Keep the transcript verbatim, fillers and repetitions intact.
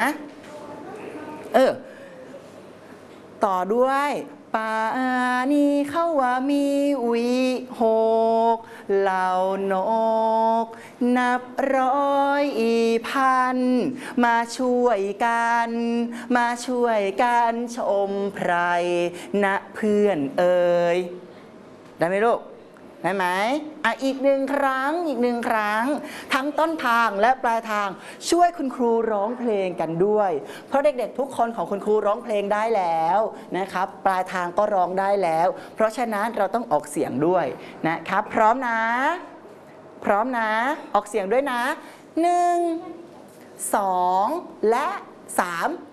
เออต่อด้วยปานีเข้าว่ามีวิหกเหล่านกนับร้อยอีพันมาช่วยกันมาช่วยกันชมไพรนะเพื่อนเอ่ยได้ไหมลูกได้ไหมอ่ะอีกหนึ่งครั้งอีกหนึ่งครั้งทั้งต้นทางและปลายทางช่วยคุณครูร้องเพลงกันด้วยเพราะเด็กๆทุกคนของคุณครูร้องเพลงได้แล้วนะครับปลายทางก็ร้องได้แล้วเพราะฉะนั้นเราต้องออกเสียงด้วยนะครับพร้อมนะพร้อมนะออกเสียงด้วยนะหนึ่งสองและสาม